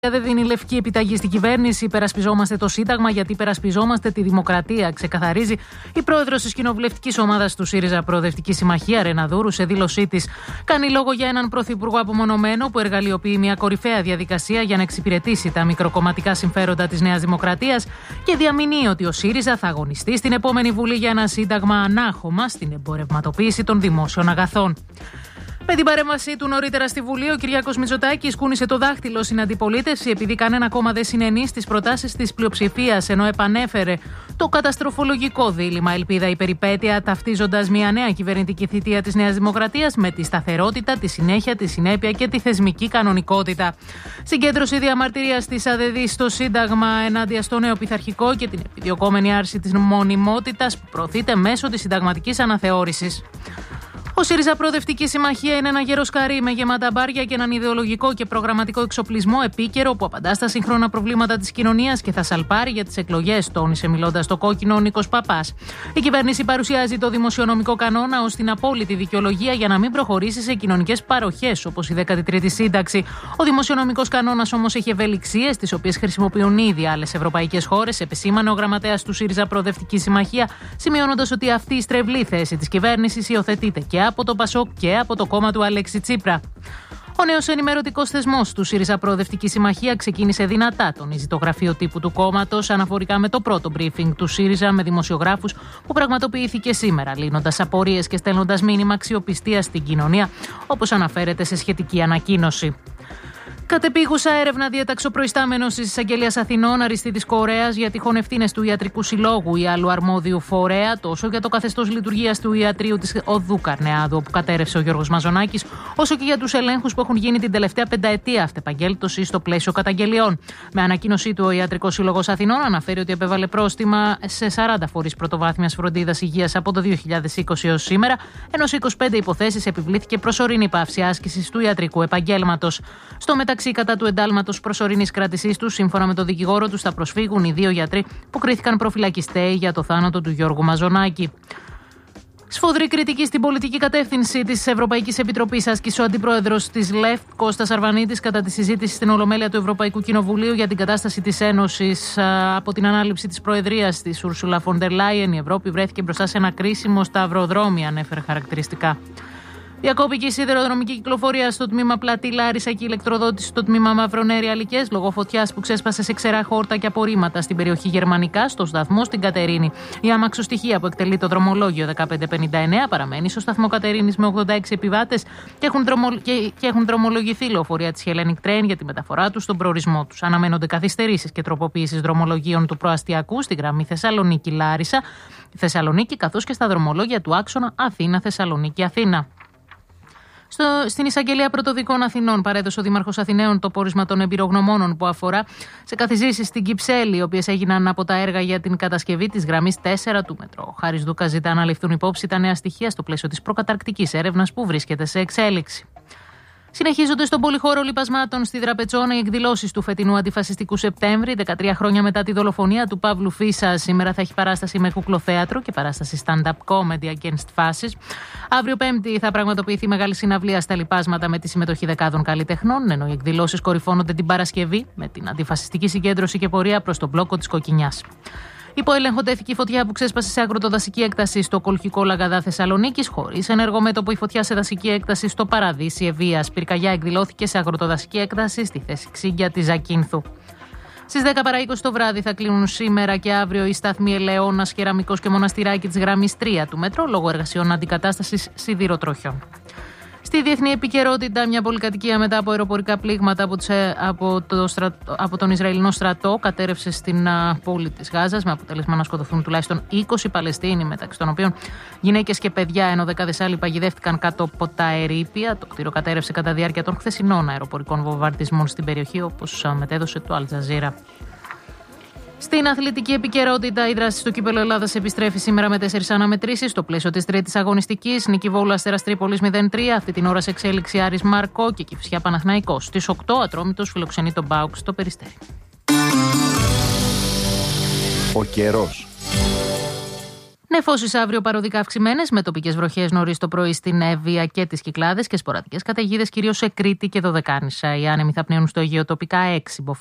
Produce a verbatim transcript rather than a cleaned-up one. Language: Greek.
Δεν δίνει λευκή επιταγή στην κυβέρνηση. Υπερασπιζόμαστε το Σύνταγμα γιατί υπερασπιζόμαστε τη δημοκρατία, ξεκαθαρίζει η πρόεδρος της κοινοβουλευτικής ομάδας του ΣΥΡΙΖΑ Προοδευτική Συμμαχία, Ρένα Δούρου, σε δήλωσή της. Κάνει λόγο για έναν πρωθυπουργό απομονωμένο που εργαλειοποιεί μια κορυφαία διαδικασία για να εξυπηρετήσει τα μικροκομματικά συμφέροντα της Νέας Δημοκρατίας και διαμηνύει ότι ο ΣΥΡΙΖΑ θα αγωνιστεί στην επόμενη Βουλή για ένα Σύνταγμα ανάχωμα στην εμπορευματοποίηση των δημόσιων αγαθών. Με την παρέμβασή του νωρίτερα στη Βουλή, ο Κυριάκος Μητσοτάκης κούνησε το δάχτυλο στην αντιπολίτευση επειδή κανένα κόμμα δεν συνενεί στις προτάσεις της πλειοψηφίας, ενώ επανέφερε το καταστροφολογικό δίλημμα ελπίδα η περιπέτεια, ταυτίζοντας μια νέα κυβερνητική θητεία της Νέας Δημοκρατίας με τη σταθερότητα, τη συνέχεια, τη συνέπεια και τη θεσμική κανονικότητα. Συγκέντρωση διαμαρτυρίας της ΑΔΔ στο Σύνταγμα ενάντια στο νέο πειθαρχικό και την επιδιωκόμενη άρση της μονιμότητας που προωθείται μέσω της συνταγματικής αναθεώρησης. Ο ΣΥΡΙΖΑ Προοδευτική Συμμαχία είναι ένα γέρο σκαρί με γεμάτα μπάρια και έναν ιδεολογικό και προγραμματικό εξοπλισμό επίκαιρο που απαντά στα σύγχρονα προβλήματα της κοινωνίας και θα σαλπάρει για τις εκλογές, τόνισε μιλώντας στο κόκκινο ο Νίκος Παπάς. Η κυβέρνηση παρουσιάζει το δημοσιονομικό κανόνα ως την απόλυτη δικαιολογία για να μην προχωρήσει σε κοινωνικές παροχές όπως η δέκατη τρίτη σύνταξη. Ο δημοσιονομικός κανόνας όμως έχει ευελιξίες, τις οποίες χρησιμοποιούν ήδη άλλες ευρωπαϊκές χώρες, επεσήμανε ο γραμματέας του ΣΥΡΙΖΑ Προοδευτική Συμμαχία, σημειώνοντας ότι αυτή η στρεβλή θέση της κυβέρνησης υιοθετείται και από το Πασόκ και από το κόμμα του Αλέξη Τσίπρα. Ο νέος ενημερωτικός θεσμός του ΣΥΡΙΖΑ Προοδευτική Συμμαχία ξεκίνησε δυνατά, τονίζει το γραφείο τύπου του κόμματος, αναφορικά με το πρώτο briefing του ΣΥΡΙΖΑ με δημοσιογράφους που πραγματοποιήθηκε σήμερα, λύνοντας απορίες και στέλνοντας μήνυμα αξιοπιστίας στην κοινωνία, όπως αναφέρεται σε σχετική ανακοίνωση. Κατεπίγουσα έρευνα διέταξε ο προϊστάμενος της Εισαγγελίας Αθηνών, Αριστίδης Κορέας, για τυχόν ευθύνες του Ιατρικού Συλλόγου ή άλλου αρμόδιου φορέα, τόσο για το καθεστώς λειτουργίας του ιατρείου της Οδού Καρνεάδου, όπου κατέρευσε ο Γιώργος Μαζονάκης, όσο και για τους ελέγχους που έχουν γίνει την τελευταία πενταετία αυτεπαγγέλτωση στο πλαίσιο καταγγελιών. Με ανακοίνωσή του, ο Ιατρικός Σύλλογος Αθηνών αναφέρει ότι επέβαλε πρόστιμα σε σαράντα φορείς πρωτοβάθμιας φροντίδας υγείας από το δύο χιλιάδες είκοσι έως σήμερα, ενώ σε είκοσι πέντε υποθέσεις επιβλήθηκε προσωρινή πάυση άσκησης του ιατρικού επαγγέλματος. Στο μεταξύ, κατά του εντάλματος προσωρινής κράτησής του, σύμφωνα με τον δικηγόρο του, θα προσφύγουν οι δύο γιατροί που κρίθηκαν προφυλακιστέοι για το θάνατο του Γιώργου Μαζονάκη. Σφοδρή κριτική στην πολιτική κατεύθυνση της Ευρωπαϊκής Επιτροπής άσκησε ο αντιπρόεδρος της ΛΕΦ, Κώστας Αρβανίτης, κατά τη συζήτηση στην Ολομέλεια του Ευρωπαϊκού Κοινοβουλίου για την κατάσταση της Ένωσης. Από την ανάληψη της Προεδρίας της Ursula von der Leyen, η Ευρώπη βρέθηκε μπροστά σε ένα κρίσιμο σταυροδρόμι, ανέφερε χαρακτηριστικά. Διακόπηκε η σιδηροδρομική κυκλοφορία στο τμήμα Πλατή Λάρισα και η ηλεκτροδότηση στο τμήμα Μαυρονέρη Αλικές λόγω φωτιάς που ξέσπασε σε ξερά χόρτα και απορρίμματα στην περιοχή Γερμανικά, στο σταθμό στην Κατερίνη. Η αμαξοστοιχεία που εκτελεί το δρομολόγιο δεκαπέντε πενήντα εννέα παραμένει στο σταθμό Κατερίνης με ογδόντα έξι επιβάτες και έχουν, δρομο... και... και έχουν δρομολογηθεί λεωφορεία της Hellenic Train για τη μεταφορά τους στον προορισμό τους. Αναμένονται καθυστερήσεις και τροποποίησεις δρομολογίων του προαστιακού στη γραμμή Θεσσαλονίκη-Λάρισα, Θεσσαλονίκη, καθώς και στα δρομολόγια του άξονα Αθήνα-Θεσσαλονίκη-Αθήνα. Στο, στην Εισαγγελία Πρωτοδικών Αθηνών παρέδωσε ο Δήμαρχος Αθηναίων το πόρισμα των εμπειρογνωμόνων που αφορά σε καθιζήσεις στην Κυψέλη, οι οποίες έγιναν από τα έργα για την κατασκευή της γραμμής τέσσερα του μετρό. Ο Χάρης Δούκας ζητά να ληφθούν υπόψη τα νέα στοιχεία στο πλαίσιο της προκαταρκτικής έρευνας που βρίσκεται σε εξέλιξη. Συνεχίζονται στον πολυχώρο λιπασμάτων στη Δραπετσόνα οι εκδηλώσεις του φετινού Αντιφασιστικού Σεπτέμβρη, δεκατρία χρόνια μετά τη δολοφονία του Παύλου Φίσα. Σήμερα θα έχει παράσταση με κουκλοθέατρο και παράσταση stand-up comedy against fascism. Αύριο Πέμπτη θα πραγματοποιηθεί μεγάλη συναυλία στα λιπάσματα με τη συμμετοχή δεκάδων καλλιτεχνών, ενώ οι εκδηλώσεις κορυφώνονται την Παρασκευή με την αντιφασιστική συγκέντρωση και πορεία προς τον μπλόκο της Κοκκινιάς. Υπό έλεγχο τέθηκε η φωτιά που ξέσπασε σε αγροτοδασική έκταση στο Κολχικό Λαγκαδά Θεσσαλονίκης, χωρίς ενεργό μέτωπο η φωτιά σε δασική έκταση στο Παραδείσι Ευβοίας. Πυρκαγιά εκδηλώθηκε σε αγροτοδασική έκταση στη θέση Ξύγκια της Ζακίνθου. Στις δέκα παρά είκοσι το βράδυ θα κλείνουν σήμερα και αύριο οι σταθμοί Ελαιώνας, Κεραμικός και Μοναστηράκι της γραμμής τρία του μετρό λόγω εργασιών αντικατάστασης σιδηροτροχιών. Στη διεθνή επικαιρότητα, μια πολυκατοικία μετά από αεροπορικά πλήγματα από, τους, από, το στρατό, από τον Ισραηλινό στρατό κατέρευσε στην uh, πόλη της Γάζας, με αποτέλεσμα να σκοτωθούν τουλάχιστον είκοσι Παλαιστίνοι, μεταξύ των οποίων γυναίκες και παιδιά, ενώ δεκάδες άλλοι παγιδεύτηκαν κάτω από τα ερείπια. Το κτίριο κατέρευσε κατά διάρκεια των χθεσινών αεροπορικών βομβαρδισμών στην περιοχή, όπως uh, μετέδωσε το Αλ Τζαζίρα. Στην αθλητική επικαιρότητα, η δράση στο κύπελλο Ελλάδας επιστρέφει σήμερα με τέσσερις αναμετρήσεις. Στο πλαίσιο της τρίτης αγωνιστικής, νίκη Βόλου Αστέρας Τρίπολης μηδέν τρία. Αυτή την ώρα σε εξέλιξη Άρης Μάρκο και Κηφισιά Παναθηναϊκός. Στις οκτώ, Ατρόμητος φιλοξενεί τον ΠΑΟΚ στο Περιστέρι. Ο καιρός. Νεφώσεις αύριο παροδικά αυξημένες, με τοπικές βροχές νωρίς το πρωί στην Εύβοια και τις Κυκλάδες και σποραδικές καταιγίδες κυρίως σε Κρήτη και Δωδεκάνησα. Οι άνεμοι θα πνέουν στο Αιγαίο τοπικά έξι